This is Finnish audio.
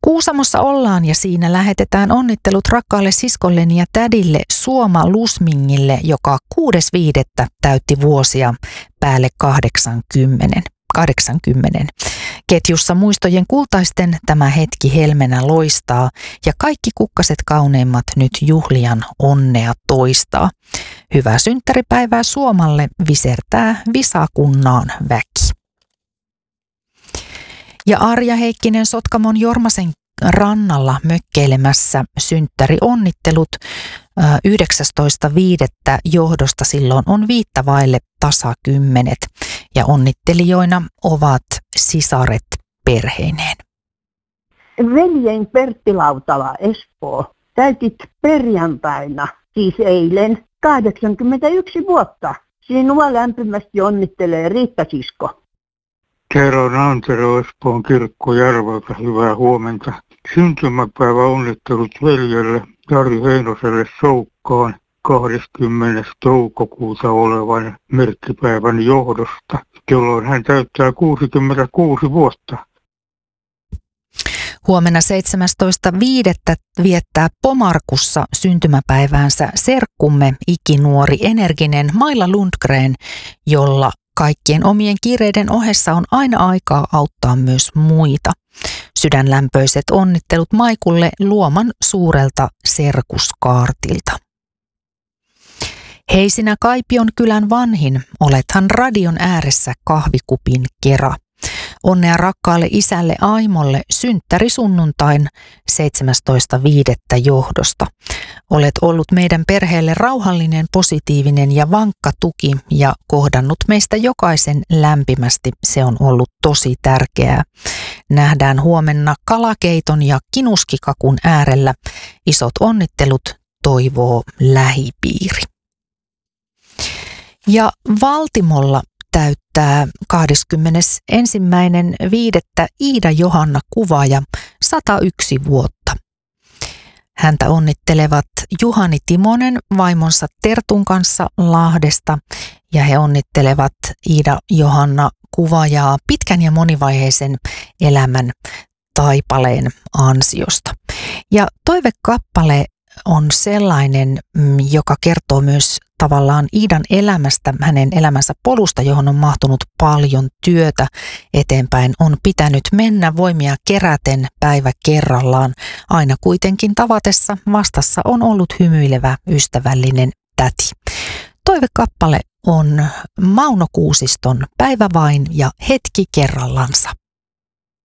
Kuusamossa ollaan ja siinä lähetetään onnittelut rakkaalle siskolleni ja tädille Suoma Lusmingille, joka 6.5. täytti vuosia päälle 80. Ketjussa muistojen kultaisten tämä hetki helmenä loistaa ja kaikki kukkaset kauneimmat nyt juhlian onnea toistaa. Hyvää synttäripäivää Suomalle visertää Visakunnaan väki. Ja Arja Heikkinen Sotkamon Jormasen rannalla mökkeilemässä synttärionnittelut 19.5. johdosta silloin on 5 tasa 10 ja onnittelijoina ovat sisaret perheineen. Veljein Pertti Lautala, Espoo, täytit perjantaina, siis eilen, 81 vuotta. Sinua lämpimästi onnittelee Riitta-sisko. Kerron Antero Espoon Kirkkojärveltä, hyvää huomenta. Syntymäpäivä onnittelut veljelle Jari Heinoselle Soukkaan 20. toukokuuta olevan merkkipäivän johdosta, jolloin hän täyttää 66 vuotta. Huomenna 17.5. viettää Pomarkussa syntymäpäiväänsä serkkumme ikinuori energinen Maila Lundgren, jolla kaikkien omien kiireiden ohessa on aina aikaa auttaa myös muita. Sydänlämpöiset onnittelut Maikulle Luoman suurelta serkuskaartilta. Hei sinä Kaipion kylän vanhin, olethan radion ääressä kahvikupin kera. Onnea rakkaalle isälle Aimolle synttärisunnuntain 17.5. johdosta. Olet ollut meidän perheelle rauhallinen, positiivinen ja vankka tuki ja kohdannut meistä jokaisen lämpimästi. Se on ollut tosi tärkeää. Nähdään huomenna kalakeiton ja kinuskikakun äärellä. Isot onnittelut toivoo lähipiiri. Ja Valtimolla täyttää 21.5. Iida Johanna Kuvaaja 101 vuotta. Häntä onnittelevat Juhani Timonen vaimonsa Tertun kanssa Lahdesta ja he onnittelevat Iida Johanna Kuvaajaa pitkän ja monivaiheisen elämän taipaleen ansiosta. Ja toivekappale on sellainen, joka kertoo myös tavallaan Iidan elämästä, hänen elämänsä polusta, johon on mahtunut paljon työtä eteenpäin. On pitänyt mennä voimia keräten päivä kerrallaan. Aina kuitenkin tavatessa vastassa on ollut hymyilevä, ystävällinen täti. Toivekappale on Mauno Kuusiston Päivä vain ja hetki kerrallansa.